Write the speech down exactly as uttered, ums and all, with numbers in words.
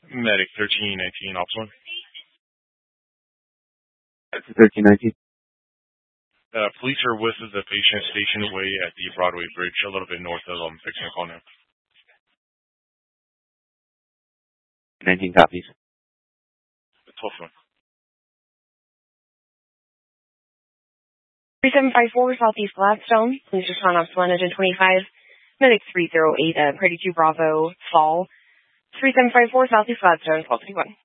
Medic thirteen nineteen, Ops one. thirteen nineteen. Uh, police are with the patient stationed away at the Broadway Bridge, a little bit north of um, fixing a call now. nineteen copies. twelve one. three seven five four Southeast Gladstone. Please respond off one twenty-five. Medic three zero eight, uh, Pretty two Bravo, Fall. three seven five four Southeast Gladstone, twelve twenty-one.